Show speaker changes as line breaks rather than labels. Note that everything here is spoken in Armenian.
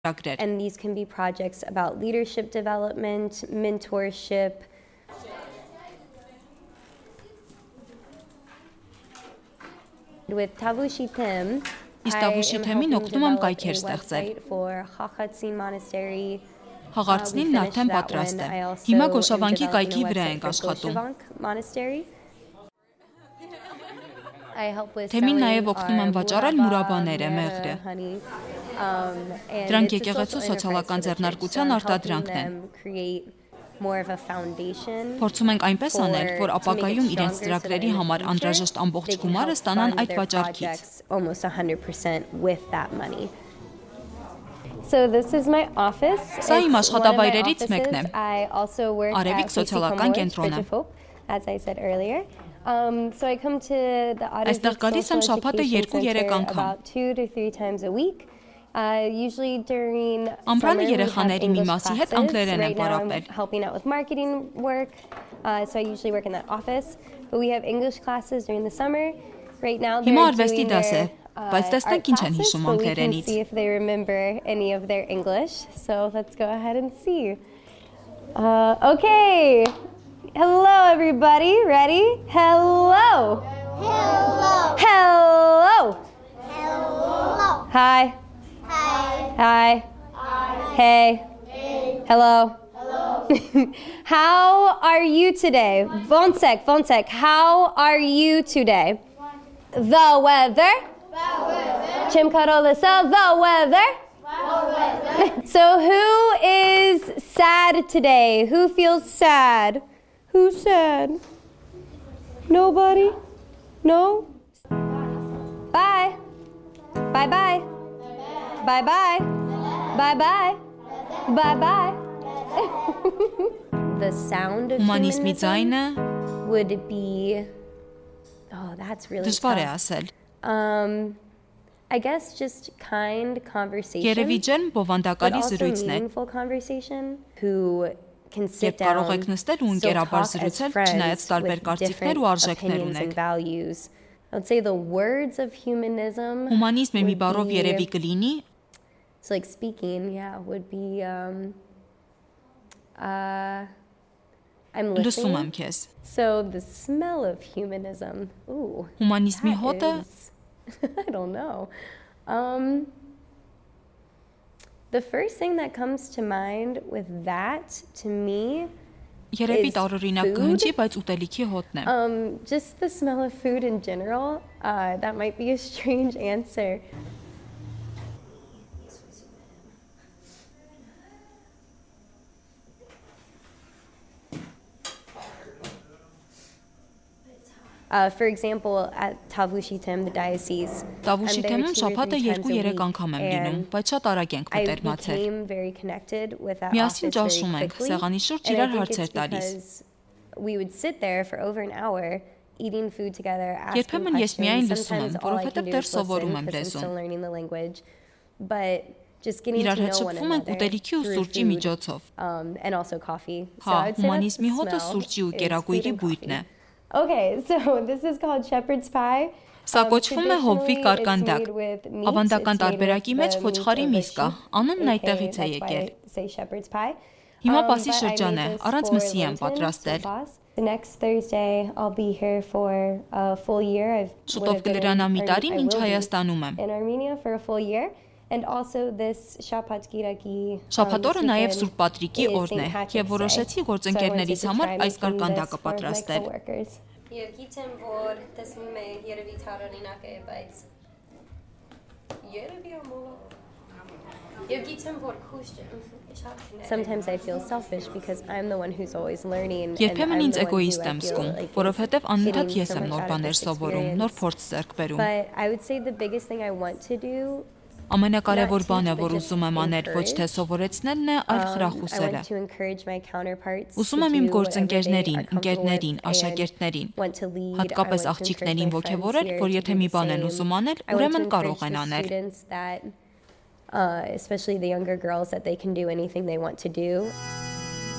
And these can be projects about leadership development, mentorship. With Tavushithim,
Tavushithimին օգնում եմ կայքեր ստեղծել։ Հաղարծնինն արդեն պատրաստ է։ Հիմա Գոշավանքի կայքի վրա ենք աշխատում։ Թեմին նաև օգնում եմ վաճառել մուրաբաները, մեղրը։ Դրանք եկեղեցու սոցիալական ձեռնարկության արտադրանքն են։ Փորձում ենք այնպես անել, որ ապագայում իրենց ծրագրերի համար անհրաժեշտ ամբողջ գումարը ստանան այդ վաճառքից։ Սա իմ աշխատավայրերից մեկն է։ Արևիկ սոցիալական կենտրոնը։ Այստեղ գալիս եմ շաբաթը 2-3 անգամ։ Ամռանը երեխաների մի մասի հետ անգլերեն եմ պարապել։ Հիմա արվեստի դաս է, բայց տեսնենք ինչ են հիշում անգլերենից։
Okay. Hello everybody. Ready? Hello.
Hello.
Hello.
Hello.
Hi.
Hi.
Hi.
Hi.
Hey.
Hey.
Hello.
Hello.
How are you today? Vonsek. How are you today? The weather. Chimkarolisa, the weather. So who is sad today? Who feels sad? Who's sad? Nobody? No? Bye. Bye-bye. Bye-bye. Bye-bye. Bye-bye. The sound of
Humanizmi ձայնը
would be... Oh, that's really
դժվար է
tough.
ասել։
I guess just kind conversation.
Երևի ջերմ
But
բովանդակալի
also
զրույցն է։
meaningful conversation. Who can sit
Երբ կարող
down,
եք նստել ու
still
ընկերաբար
talk as
զրուցել,
friends
չնայած տարբեր
with
կարծիքներ ու
different
արժեքներ
opinions and
ունեք։
values. I would say the words of humanism
Հումանիզմը մի
would
բառով
be-
երևի կլինի
So like speaking, would be I'm
լսում եմ
listening.
քեզ։
So the smell of humanism. Ooh.
Հումանիզմի
that
հոտը
is- I don't know. The first thing that comes to mind with that, to me,
երևի
is
տարօրինակ
food.
կհնչի, բայց ուտելիքի հոտն է։
Just the smell of food in general. That might be a strange answer. For example, at Tavushithim, the diocese,
Տավուշիթեմում շաբաթը 2-3 անգամ եմ լինում, բայց շատ արագ ենք
I
մտերմացել։
became very connected with that
Միասին
office very
ճաշում ենք,
quickly.
սեղանի շուրջ
And I
իրար
think
հարցեր
it's
տալիս։
because we would sit there for over an hour eating food together, asking
Երբեմն ես միայն
questions.
լսում եմ,
Sometimes all I
որովհետև
can do
դեռ
is
սովորում
listen
եմ
because I'm
լեզուն։
still learning the language. But just getting
Իրար
to
հետ
know one
շփվում ենք
another
ուտելիքի ու
through
սուրճի
food,
միջոցով։
and also coffee. So
Հա,
I'd say that's the
հումանիզմի հոտը
smell,
սուրճի ու
is
կերակույրի
food and
բույրն է։
coffee. Okay, so this is called shepherd's pie.
Սա կոչվում է հովվի
Traditionally,
կարկանդակ։
it's made with meat.
Ավանդական
It's made with
տարբերակի մեջ
the
խոչխարի
meat of
միս կա։
a sheep.
Անունն
Okay,
այդտեղից է
that's why
եկել։
I say shepherd's pie.
Հիմա
But
Պասի
I
շրջան
made
է,
this
առանց
for
մսի եմ
Lenten,
պատրաստել։
to fast. The next Thursday, I'll be here for a full year.
Շուտով կլրանա մի տարի, մինչ Հայաստանում եմ։
In Armenia for a full year. And also this Shapat Giraki.
Շաբաթ օրը նաև Սուրբ Պատրիկի օրն է, եւ որոշեցի գործընկերներիս համար այս կարկանդակը պատրաստել։
Երգիթեմ որ տեսնում է երևի տարօրինակ է, բայց երևի ամոլ Երգիթեմ որ քուշ Sometimes I feel selfish because I'm the one who's always learning.
Երբեմն ինձ էգոիստ եմ զգում, որովհետև անընդհատ ես եմ նոր բաներ սովորում, նոր փորձ ձեռք բերում։
But I would say the biggest thing I want to do
Ամենակարևոր բանը, որ ուզում եմ անել, ոչ թե սովորեցնելն է, այլ խրախուսելը։ Ուզում եմ իմ գործընկերներին, ընկերներին, աշակերտներին, հատկապես աղջիկներին ոգևորել, որ եթե մի բան են ուզում անել, ուրեմն կարող են անել։
Especially the younger girls that they can do anything they want to do.